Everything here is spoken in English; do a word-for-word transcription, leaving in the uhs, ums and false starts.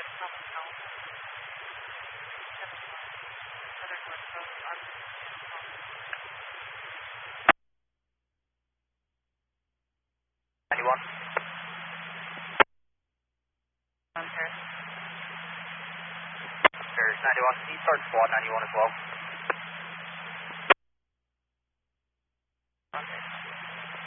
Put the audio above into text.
ninety-one. There's ninety-one. Can you start squad ninety-one as well?